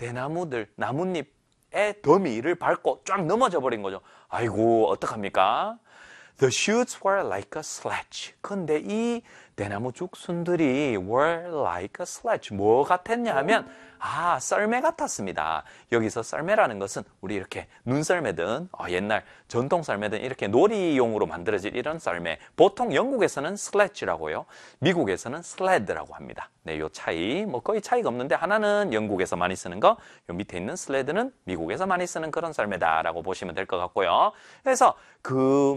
대나무들, 나뭇잎의 더미를 밟고 쫙 넘어져 버린 거죠. 아이고, 어떡합니까? The shoots were like a sledge. 근데 이 대나무 죽순들이 were like a sledge. 뭐 같았냐 하면, 썰매 같았습니다. 여기서 썰매라는 것은 우리 이렇게 눈썰매든 옛날 전통 썰매든 이렇게 놀이용으로 만들어진 이런 썰매. 보통 영국에서는 sledge라고요. 미국에서는 sled라고 합니다. 네, 요 차이 뭐 거의 차이가 없는데 하나는 영국에서 많이 쓰는 거, 요 밑에 있는 sled는 미국에서 많이 쓰는 그런 썰매다라고 보시면 될 것 같고요. 그래서 그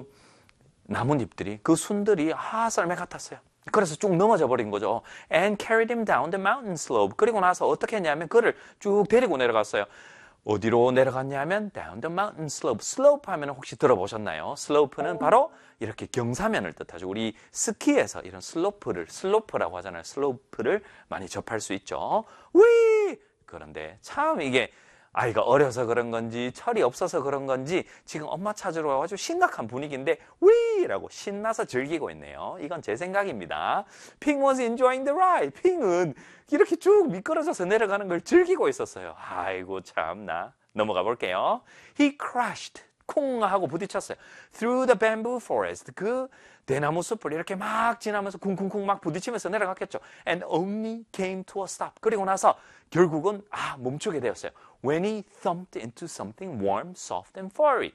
나뭇잎들이, 그 순들이 썰매 같았어요. 그래서 쭉 넘어져 버린 거죠. And carried him down the mountain slope. 그리고 나서 어떻게 했냐면 그를 쭉 데리고 내려갔어요. 어디로 내려갔냐면 down the mountain slope. slope 하면 혹시 들어보셨나요? slope는 바로 이렇게 경사면을 뜻하죠. 우리 스키에서 이런 슬로프라고 하잖아요. 슬로프를 많이 접할 수 있죠. 위! 그런데 참 이게 아이가 어려서 그런 건지 철이 없어서 그런 건지 지금 엄마 찾으러 와가지고 심각한 분위기인데 위라고 신나서 즐기고 있네요. 이건 제 생각입니다. Ping was enjoying the ride. 핑은 이렇게 쭉 미끄러져서 내려가는 걸 즐기고 있었어요. 아이고 참나. 넘어가 볼게요. He crashed. 콩 하고 부딪혔어요. Through the bamboo forest. 그 대나무 숲을 이렇게 막 지나면서 쿵쿵쿵 막 부딪히면서 내려갔겠죠. And only came to a stop. 그리고 나서 결국은 멈추게 되었어요. When he thumped into something warm, soft and furry.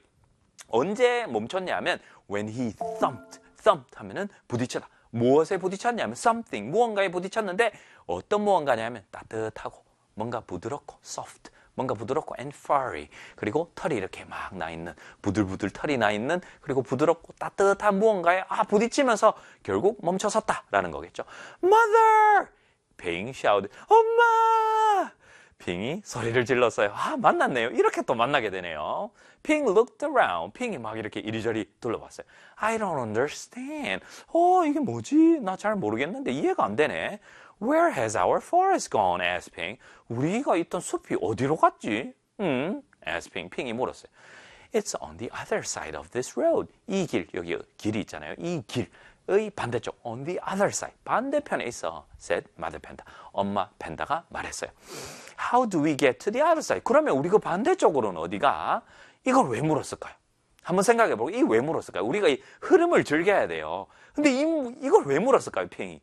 언제 멈췄냐면 when he thumped 하면은 부딪혀다. 무엇에 부딪혔냐면 something, 무언가에 부딪혔는데 어떤 무언가냐면 따뜻하고 뭔가 부드럽고 soft, 뭔가 부드럽고 and furry, 그리고 털이 이렇게 막 나 있는, 부들부들 털이 나 있는, 그리고 부드럽고 따뜻한 무언가에 부딪히면서 결국 멈춰섰다라는 거겠죠. Mother! Ping shouted. 엄마! 핑이 소리를 질렀어요. 만났네요. 이렇게 또 만나게 되네요. Ping looked around. 핑이 막 이렇게 이리저리 둘러봤어요. I don't understand. 이게 뭐지? 나 잘 모르겠는데 이해가 안 되네. Where has our forest gone? asked Ping. 우리가 있던 숲이 어디로 갔지? asked Ping. 핑이 물었어요. It's on the other side of this road. 이 길, 여기 길이 있잖아요. 이 길의 반대쪽, on the other side. 반대편에 있어, said mother panda. 엄마 팬다가 말했어요. How do we get to the other side? 그러면 우리 그 반대쪽으로는 어디가? 이걸 왜 물었을까요? 한번 생각해보고, 이 왜 물었을까요? 우리가 이 흐름을 즐겨야 돼요. 근데 이걸 왜 물었을까요, 핑이?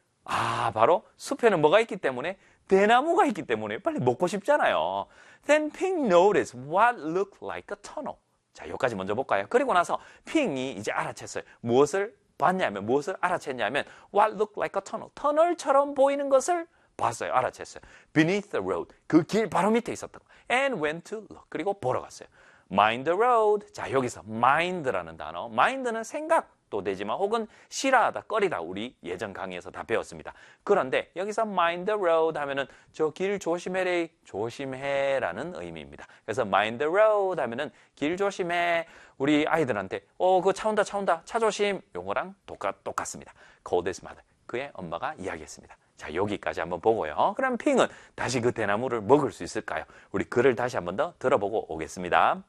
바로 숲에는 뭐가 있기 때문에? 대나무가 있기 때문에 빨리 먹고 싶잖아요. Then Ping noticed what looked like a tunnel. 자, 여기까지 먼저 볼까요? 그리고 나서 핑이 이제 알아챘어요. 무엇을 봤냐면, 무엇을 알아챘냐면 what looked like a tunnel. 터널처럼 보이는 것을 봤어요. 알아챘어요. Beneath the road. 그 길 바로 밑에 있었던 거. And went to look. 그리고 보러 갔어요. Mind the road. 자, 여기서 mind라는 단어. mind는 생각도 되지만 혹은 싫어하다, 꺼리다. 우리 예전 강의에서 다 배웠습니다. 그런데 여기서 mind the road 하면은 저 길 조심해래, 조심해라는 의미입니다. 그래서 mind the road 하면은 길 조심해. 우리 아이들한테 그거 차 온다, 차 조심. 요거랑 똑같습니다. Called his mother. 그의 엄마가 이야기했습니다. 자, 여기까지 한번 보고요. 그럼 핑은 다시 그 대나무를 먹을 수 있을까요? 우리 글을 다시 한번 더 들어보고 오겠습니다.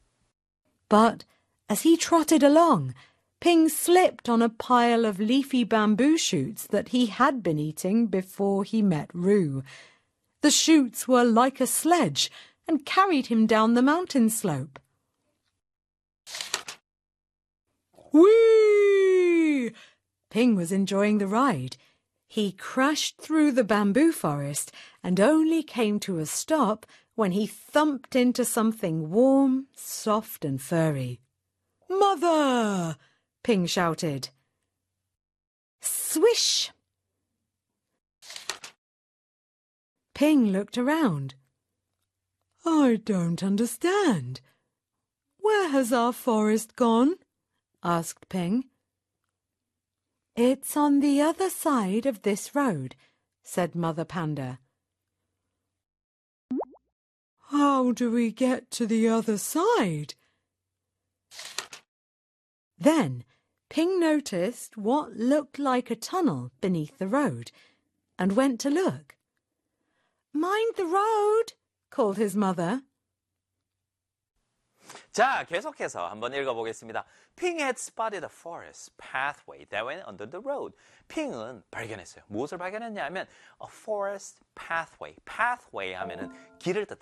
But as he trotted along, Ping slipped on a pile of leafy bamboo shoots that he had been eating before he met Roo. The shoots were like a sledge and carried him down the mountain slope. Whee! Ping was enjoying the ride. He crashed through the bamboo forest and only came to a stop when he thumped into something warm, soft and furry. Mother! Ping shouted. Swish! Ping looked around. I don't understand. Where has our forest gone? Asked Ping. It's on the other side of this road, said Mother Panda. How do we get to the other side? Then Ping noticed what looked like a tunnel beneath the road and went to look. Mind the road, called his mother. 자, 계속해서 한번 읽어보겠습니다. Ping had spotted a forest pathway that went under the road. 핑은 발견했어요. 무엇을 발견했냐 하면 a forest pathway. pathway 하면은 길을 뜻합니다.